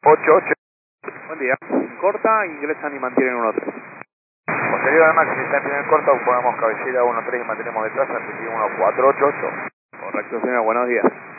88. Buen día. Corta, ingresan y mantienen 1-3. Posterior además, si está en primer corto, ponemos cabecera 1-3 y mantenemos detrás, repetido 1488. Correcto, señor. Buenos días.